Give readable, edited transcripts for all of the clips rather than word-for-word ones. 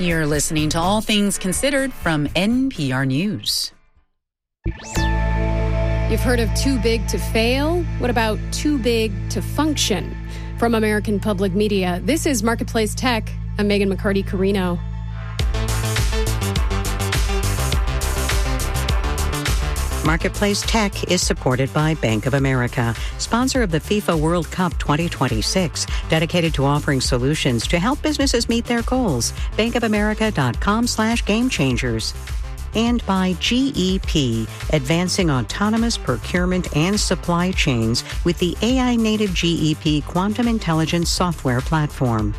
You're listening to All Things Considered from NPR News. You've heard of too big to fail? What about too big to function? From American Public Media, this is Marketplace Tech. I'm Megan McCarty-Carino. Marketplace Tech is supported by Bank of America, sponsor of the FIFA World Cup 2026, dedicated to offering solutions to help businesses meet their goals. bankofamerica.com/gamechangers. And by GEP, advancing autonomous procurement and supply chains with the AI-native GEP Quantum Intelligence software platform.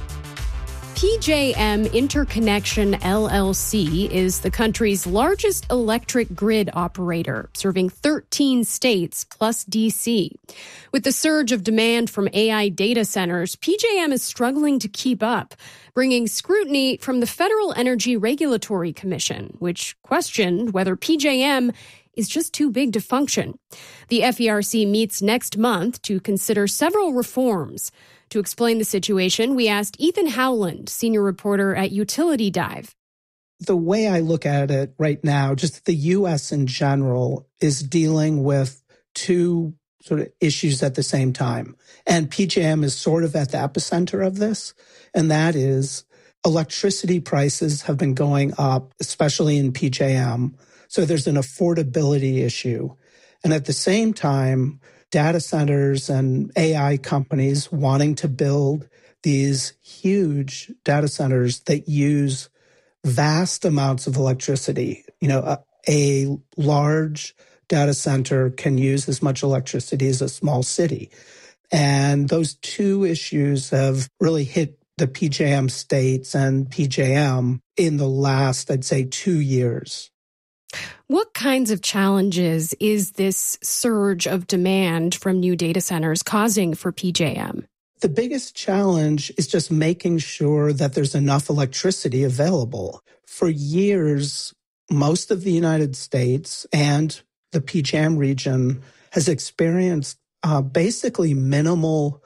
PJM Interconnection LLC is the country's largest electric grid operator, serving 13 states plus D.C. With the surge of demand from AI data centers, PJM is struggling to keep up, bringing scrutiny from the Federal Energy Regulatory Commission, which questioned whether PJM is just too big to function. The FERC meets next month to consider several reforms. To explain the situation, we asked Ethan Howland, senior reporter at Utility Dive. The way I look at it right now, just the U.S. in general is dealing with two sort of issues at the same time. And PJM is sort of at the epicenter of this. And that is electricity prices have been going up, especially in PJM. So there's an affordability issue. And at the same time, data centers and AI companies wanting to build these huge data centers that use vast amounts of electricity. You know, a large data center can use as much electricity as a small city. And those two issues have really hit the PJM states and PJM in the last, I'd say, 2 years. What kinds of challenges is this surge of demand from new data centers causing for PJM? The biggest challenge is just making sure that there's enough electricity available. For years, most of the United States and the PJM region has experienced basically minimal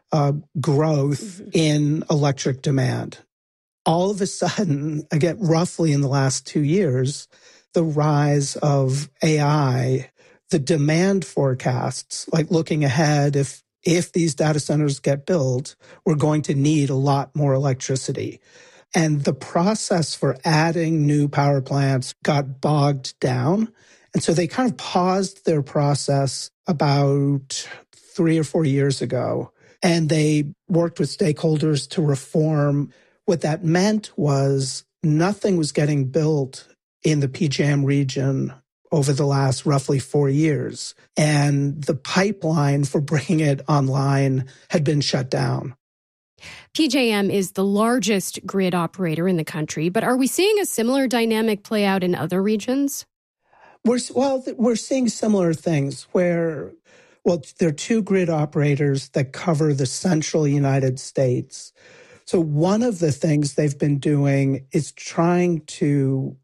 growth in electric demand. All of a sudden, again, roughly in the last 2 years, the rise of AI, the demand forecasts, like looking ahead, if these data centers get built, we're going to need a lot more electricity. And the process for adding new power plants got bogged down. And so they kind of paused their process about 3 or 4 years ago. And they worked with stakeholders to reform. What that meant was nothing was getting built in the PJM region over the last roughly 4 years. And the pipeline for bringing it online had been shut down. PJM is the largest grid operator in the country, but are we seeing a similar dynamic play out in other regions? We're seeing similar things where, there are two grid operators that cover the central United States. So one of the things they've been doing is trying to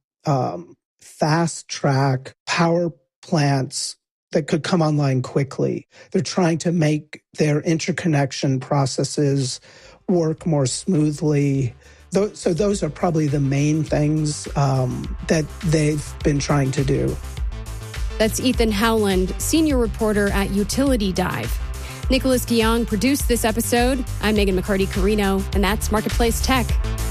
fast track power plants that could come online quickly. They're trying to make their interconnection processes work more smoothly. So those are probably the main things that they've been trying to do. That's Ethan Howland, senior reporter at Utility Dive. Nicholas Guillaume produced this episode. I'm Megan McCarty-Carino, and that's Marketplace Tech.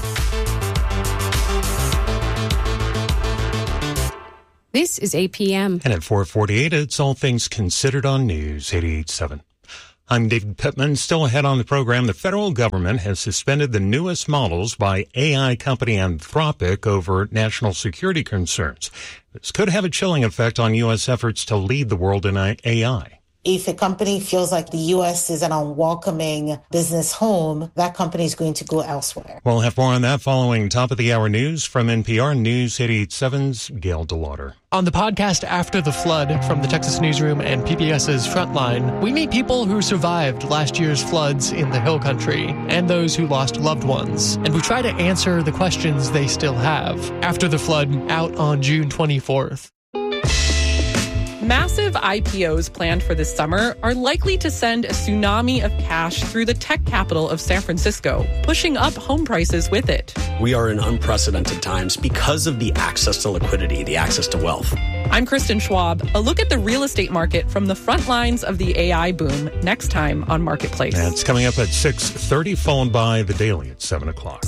This is APM. And at 4:48, it's All Things Considered on News 88.7. I'm David Pittman. Still ahead on the program, the federal government has suspended the newest models by AI company Anthropic over national security concerns. This could have a chilling effect on U.S. efforts to lead the world in AI. If a company feels like the U.S. is an unwelcoming business home, that company is going to go elsewhere. We'll have more on that following top-of-the-hour news from NPR News 88.7's Gail DeLauder. On the podcast After the Flood from the Texas Newsroom and PBS's Frontline, we meet people who survived last year's floods in the Hill Country and those who lost loved ones. And we try to answer the questions they still have. After the Flood, out on June 24th. Massive IPOs planned for this summer are likely to send a tsunami of cash through the tech capital of San Francisco, pushing up home prices with it. We are in unprecedented times because of the access to liquidity, the access to wealth. I'm Kristen Schwab. A look at the real estate market from the front lines of the AI boom next time on Marketplace. And it's coming up at 6:30, followed by The Daily at 7 o'clock.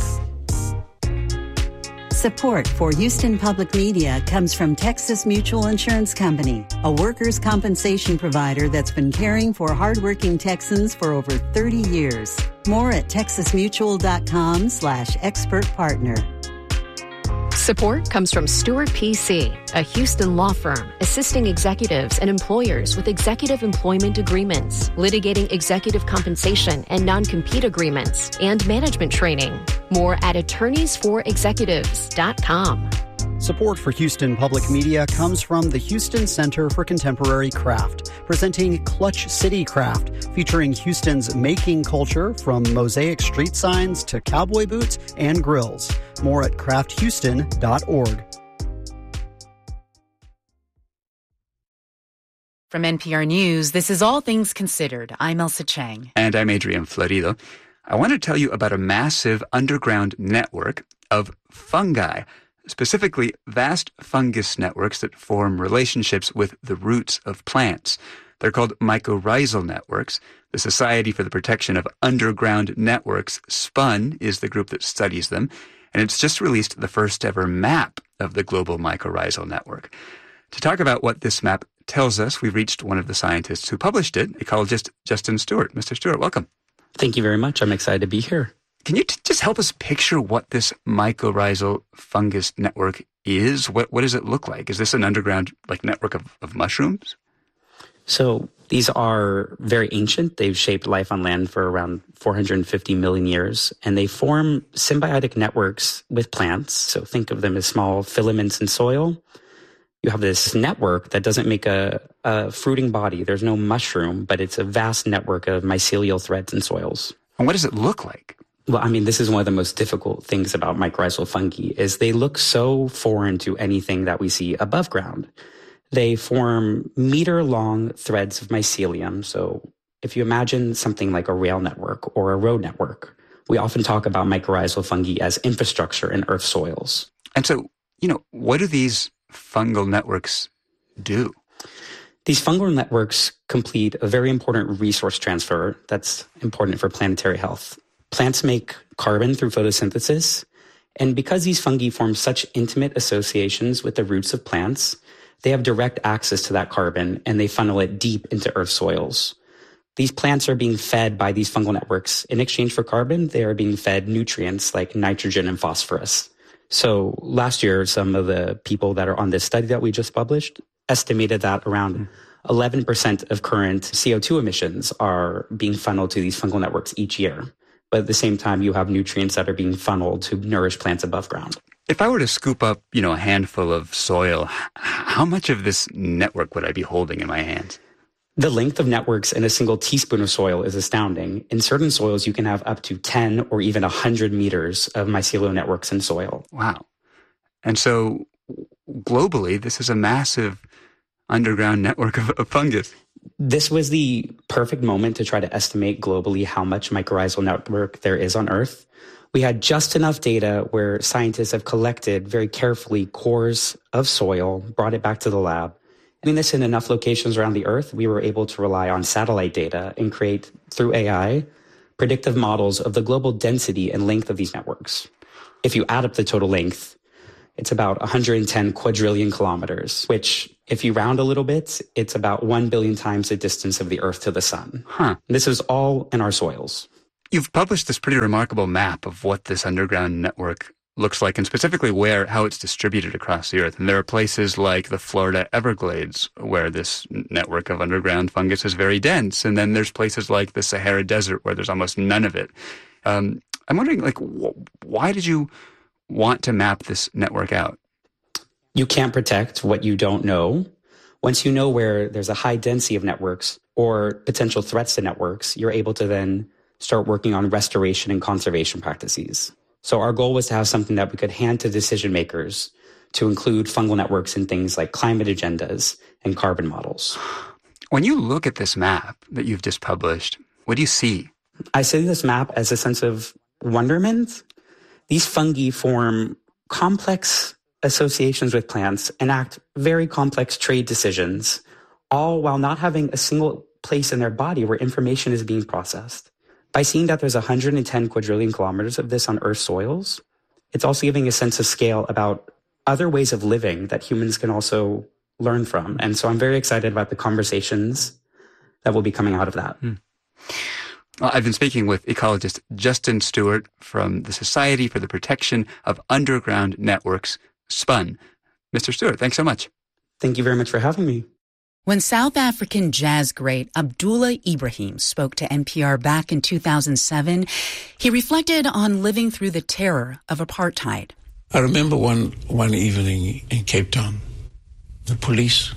Support for Houston Public Media comes from Texas Mutual Insurance Company, a workers' compensation provider that's been caring for hardworking Texans for over 30 years. More at texasmutual.com/expert partner. Support comes from Stewart PC, a Houston law firm assisting executives and employers with executive employment agreements, litigating executive compensation and non-compete agreements, and management training. More at attorneysforexecutives.com. Support for Houston Public Media comes from the Houston Center for Contemporary Craft, presenting Clutch City Craft, featuring Houston's making culture from mosaic street signs to cowboy boots and grills. More at crafthouston.org. From NPR News, this is All Things Considered. I'm Elsa Chang. And I'm Adrian Florido. I want to tell you about a massive underground network of fungi, specifically vast fungus networks that form relationships with the roots of plants. They're called mycorrhizal networks. The Society for the Protection of Underground Networks, SPUN, is the group that studies them, and it's just released the first ever map of the global mycorrhizal network. To talk about what this map tells us, we reached one of the scientists who published it, ecologist Justin Stewart. Mr. Stewart, welcome. Thank you very much. I'm excited to be here. Can you just help us picture what this mycorrhizal fungus network is? What does it look like? Is this an underground network of mushrooms? So these are very ancient. They've shaped life on land for around 450 million years, and they form symbiotic networks with plants. So think of them as small filaments in soil. You have this network that doesn't make a fruiting body. There's no mushroom, but it's a vast network of mycelial threads in soils. And what does it look like? Well, I mean, this is one of the most difficult things about mycorrhizal fungi is they look so foreign to anything that we see above ground. They form meter-long threads of mycelium. So if you imagine something like a rail network or a road network, we often talk about mycorrhizal fungi as infrastructure in Earth soils. And so, what do these fungal networks do? These fungal networks complete a very important resource transfer that's important for planetary health. Plants make carbon through photosynthesis, and because these fungi form such intimate associations with the roots of plants, they have direct access to that carbon, and they funnel it deep into Earth soils. These plants are being fed by these fungal networks. In exchange for carbon, they are being fed nutrients like nitrogen and phosphorus. So last year, some of the people that are on this study that we just published estimated that around 11% of current CO2 emissions are being funneled to these fungal networks each year. But at the same time, you have nutrients that are being funneled to nourish plants above ground. If I were to scoop up, a handful of soil, how much of this network would I be holding in my hands? The length of networks in a single teaspoon of soil is astounding. In certain soils, you can have up to 10 or even 100 meters of mycelial networks in soil. Wow. And so globally, this is a massive underground network of fungus. This was the perfect moment to try to estimate globally how much mycorrhizal network there is on Earth. We had just enough data where scientists have collected very carefully cores of soil, brought it back to the lab. Doing this in enough locations around the Earth, we were able to rely on satellite data and create, through AI, predictive models of the global density and length of these networks. If you add up the total length, it's about 110 quadrillion kilometers, which, if you round a little bit, it's about 1 billion times the distance of the Earth to the sun. This is all in our soils. You've published this pretty remarkable map of what this underground network looks like, and specifically how it's distributed across the Earth. And there are places like the Florida Everglades where this network of underground fungus is very dense. And then there's places like the Sahara Desert where there's almost none of it. I'm wondering, why did you want to map this network out? You can't protect what you don't know. Once you know where there's a high density of networks or potential threats to networks, you're able to then start working on restoration and conservation practices. So our goal was to have something that we could hand to decision makers to include fungal networks in things like climate agendas and carbon models. When you look at this map that you've just published, what do you see? I see this map as a sense of wonderment. These fungi form complex associations with plants, enact very complex trade decisions, all while not having a single place in their body where information is being processed. By seeing that there's 110 quadrillion kilometers of this on Earth's soils, it's also giving a sense of scale about other ways of living that humans can also learn from. And so I'm very excited about the conversations that will be coming out of that. Well, I've been speaking with ecologist Justin Stewart from the Society for the Protection of Underground Networks, SPUN. Mr. Stewart, thanks so much. Thank you very much for having me. When South African jazz great Abdullah Ibrahim spoke to NPR back in 2007, he reflected on living through the terror of apartheid. I remember one evening in Cape Town, the police,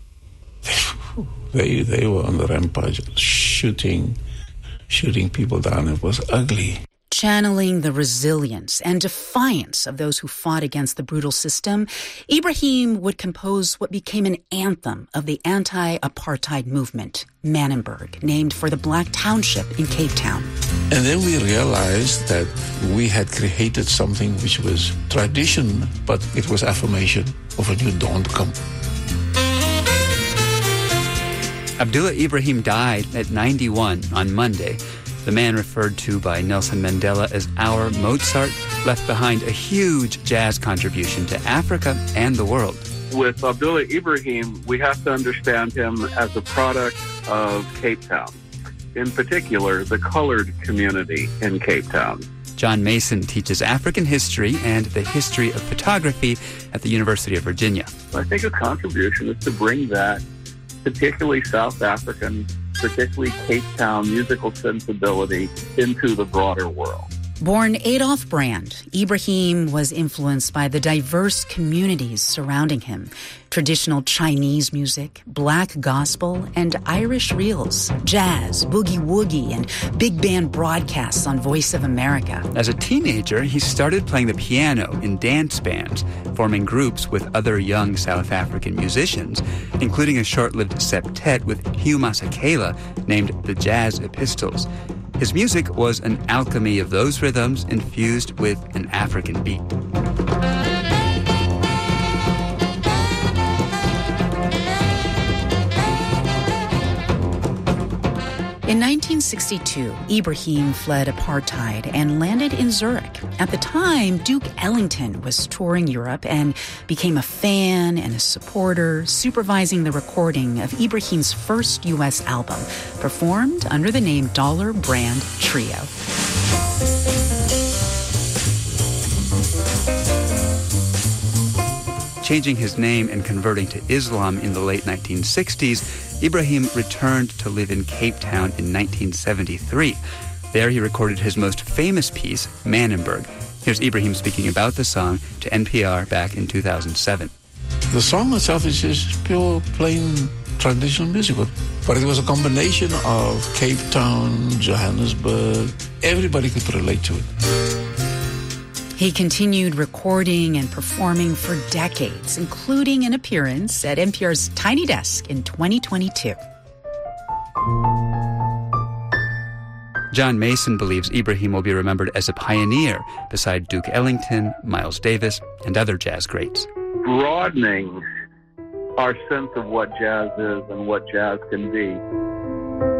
they were on the rampage, shooting people down. It was ugly. Channeling the resilience and defiance of those who fought against the brutal system, Ibrahim would compose what became an anthem of the anti-apartheid movement, Manenberg, named for the black township in Cape Town. And then we realized that we had created something which was tradition, but it was affirmation of a new dawn to come. Abdullah Ibrahim died at 91 on Monday. The man referred to by Nelson Mandela as our Mozart left behind a huge jazz contribution to Africa and the world. With Abdullah Ibrahim, we have to understand him as a product of Cape Town, in particular, the colored community in Cape Town. John Mason teaches African history and the history of photography at the University of Virginia. I think a contribution is to bring that, particularly South African, particularly Cape Town musical sensibility into the broader world. Born Adolf Brand, Ibrahim was influenced by the diverse communities surrounding him. Traditional Chinese music, black gospel, and Irish reels, jazz, boogie-woogie, and big band broadcasts on Voice of America. As a teenager, he started playing the piano in dance bands, forming groups with other young South African musicians, including a short-lived septet with Hugh Masekela named the Jazz Epistles. His music was an alchemy of those rhythms infused with an African beat. In 1962, Ibrahim fled apartheid and landed in Zurich. At the time, Duke Ellington was touring Europe and became a fan and a supporter, supervising the recording of Ibrahim's first U.S. album, performed under the name Dollar Brand Trio. Changing his name and converting to Islam in the late 1960s, Ibrahim returned to live in Cape Town in 1973. There he recorded his most famous piece, Manenberg. Here's Ibrahim speaking about the song to NPR back in 2007. The song itself is just pure, plain traditional music, but it was a combination of Cape Town, Johannesburg. Everybody could relate to it. He continued recording and performing for decades, including an appearance at NPR's Tiny Desk in 2022. John Mason believes Ibrahim will be remembered as a pioneer beside Duke Ellington, Miles Davis, and other jazz greats. Broadening our sense of what jazz is and what jazz can be